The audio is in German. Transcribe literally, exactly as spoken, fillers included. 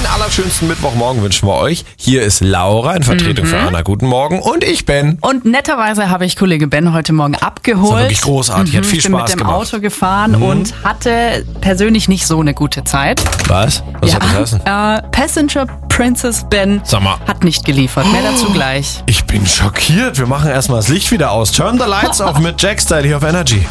allerschönsten Mittwochmorgen wünschen wir euch. Hier ist Laura in Vertretung mhm. für Anna. Guten Morgen. Und ich Ben. Und netterweise habe ich Kollege Ben heute Morgen abgeholt. Das war wirklich großartig. Mhm. Hat viel ich bin Spaß mit dem gemacht. Auto gefahren mhm. und hatte persönlich nicht so eine gute Zeit. Was? Was ja, hat das heißen? Äh, Passenger Princess Ben Sag mal. hat nicht geliefert. Mehr dazu gleich. Ich bin schockiert. Wir machen erstmal das Licht wieder aus. Turn the lights off mit Jack Style hier auf Energy.